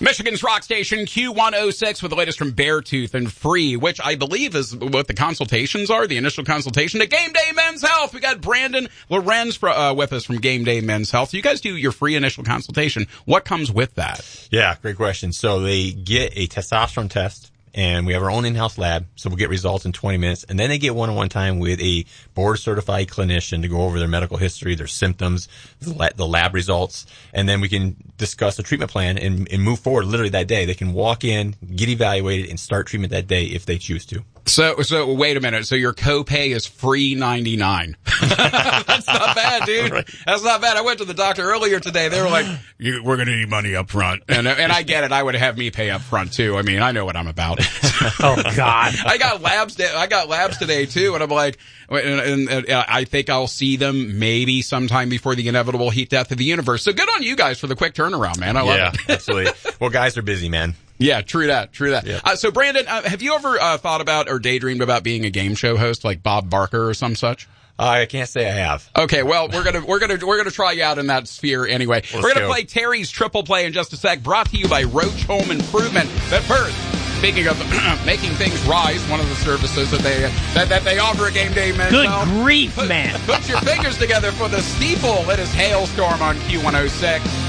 Michigan's rock station Q106 with the latest from Beartooth and Free, which I believe is what the consultations are, the initial consultation to Game Day Men's Health. We got Brandon Lorenz with us from Game Day Men's Health. You guys do your free initial consultation. What comes with that? Yeah, great question. So they get a testosterone test, and we have our own in-house lab, so we'll get results in 20 minutes. And then they get one-on-one time with a board-certified clinician to go over their medical history, their symptoms, the lab results. And then we can discuss a treatment plan and move forward literally that day. They can walk in, get evaluated, and start treatment that day if they choose to. So wait a minute. So your copay is free $99. That's not bad, dude. Right. That's not bad. I went to the doctor earlier today. They were like, we're going to need money up front. And I get it. I would have me pay up front too. I mean, I know what I'm about. Oh God. I got labs today too. And I'm like, and I think I'll see them maybe sometime before the inevitable heat death of the universe. So good on you guys for the quick turnaround, man. I love it. Yeah, absolutely. Well, guys are busy, man. Yeah, true that. Yeah. So Brandon, have you ever thought about or daydreamed about being a game show host like Bob Barker or some such? I can't say I have. Okay, well, we're gonna try you out in that sphere anyway. We're gonna play Terry's Triple Play in just a sec, brought to you by Roach Home Improvement. But first, speaking of making things rise, one of the services that they offer at Game Day Men's Health. Good grief, man. Put your fingers together for the steeple. It is Hailstorm on Q106.